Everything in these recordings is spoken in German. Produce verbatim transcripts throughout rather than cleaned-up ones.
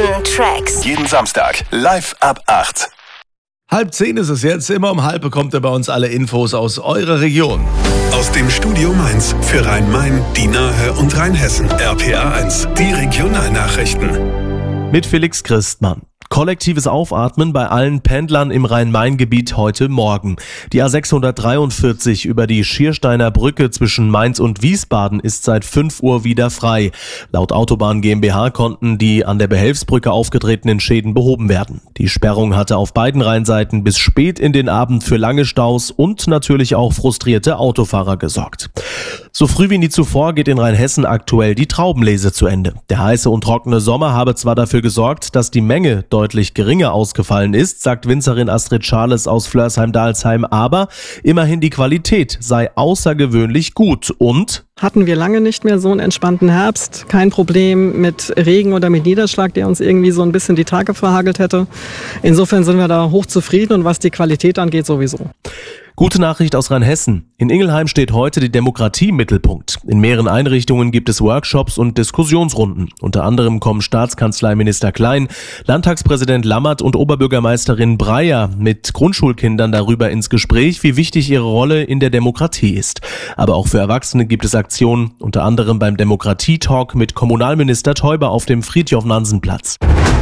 besten Tracks. Jeden Samstag live ab acht. Halb zehn ist es jetzt. Immer um halb bekommt ihr bei uns alle Infos aus eurer Region. Aus dem Studio Mainz für Rhein-Main, die Nahe und Rheinhessen. R P A eins, die Regionalnachrichten. Mit Felix Christmann. Kollektives Aufatmen bei allen Pendlern im Rhein-Main-Gebiet heute Morgen. Die A sechshundertdreiundvierzig über die Schiersteiner Brücke zwischen Mainz und Wiesbaden ist seit fünf Uhr wieder frei. Laut Autobahn GmbH konnten die an der Behelfsbrücke aufgetretenen Schäden behoben werden. Die Sperrung hatte auf beiden Rheinseiten bis spät in den Abend für lange Staus und natürlich auch frustrierte Autofahrer gesorgt. So früh wie nie zuvor geht in Rheinhessen aktuell die Traubenlese zu Ende. Der heiße und trockene Sommer habe zwar dafür gesorgt, dass die Menge deutlich geringer ausgefallen ist, sagt Winzerin Astrid Schales aus Flörsheim-Dalsheim, aber immerhin die Qualität sei außergewöhnlich gut und hatten wir lange nicht mehr so einen entspannten Herbst. Kein Problem mit Regen oder mit Niederschlag, der uns irgendwie so ein bisschen die Tage verhagelt hätte. Insofern sind wir da hochzufrieden und was die Qualität angeht sowieso. Gute Nachricht aus Rheinhessen. In Ingelheim steht heute die Demokratie im Mittelpunkt. In mehreren Einrichtungen gibt es Workshops und Diskussionsrunden. Unter anderem kommen Staatskanzleiminister Klein, Landtagspräsident Lammert und Oberbürgermeisterin Breyer mit Grundschulkindern darüber ins Gespräch, wie wichtig ihre Rolle in der Demokratie ist. Aber auch für Erwachsene gibt es Aktionen, unter anderem beim Demokratietalk mit Kommunalminister Teuber auf dem Fridtjof-Nansen-Platz.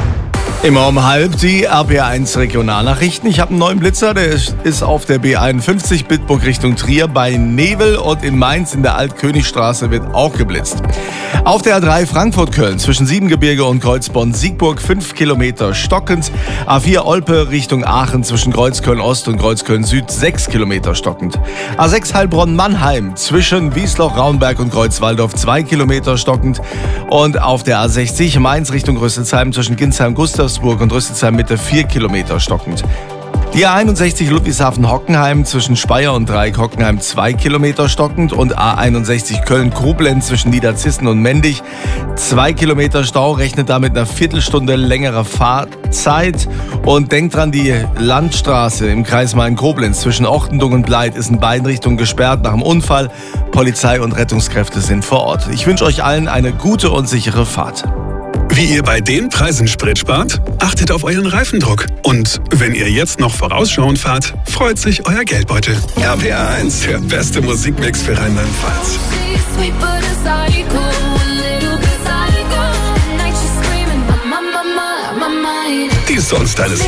Immer um halb die R P A eins Regionalnachrichten. Ich habe einen neuen Blitzer, der ist auf der B einundfünfzig Bitburg Richtung Trier bei Nebel und in Mainz in der Altkönigstraße wird auch geblitzt. Auf der A drei Frankfurt-Köln zwischen Siebengebirge und Kreuzbonn-Siegburg fünf Kilometer stockend. A vier Olpe Richtung Aachen zwischen Kreuzköln-Ost und Kreuzköln-Süd sechs Kilometer stockend. A sechs Heilbronn-Mannheim zwischen Wiesloch-Raunberg und Kreuzwaldorf zwei Kilometer stockend. Und auf der A sechzig Mainz Richtung Rüsselsheim zwischen Ginsheim-Gustavsburg und Rüsselsheim Mitte vier Kilometer stockend. Die A einundsechzig Ludwigshafen-Hockenheim zwischen Speyer und Dreieck-Hockenheim zwei Kilometer stockend und A einundsechzig Köln-Koblenz zwischen Niederzissen und Mendig zwei Kilometer Stau, rechnet damit einer Viertelstunde längerer Fahrzeit und denkt dran, die Landstraße im Kreis Main-Koblenz zwischen Ochtendung und Bleit ist in beiden Richtungen gesperrt nach dem Unfall. Polizei und Rettungskräfte sind vor Ort. Ich wünsche euch allen eine gute und sichere Fahrt. Wie ihr bei den Preisen Sprit spart? Achtet auf euren Reifendruck. Und wenn ihr jetzt noch vorausschauend fahrt, freut sich euer Geldbeutel. R P A eins, der beste Musikmix für Rheinland-Pfalz. Die sonst alles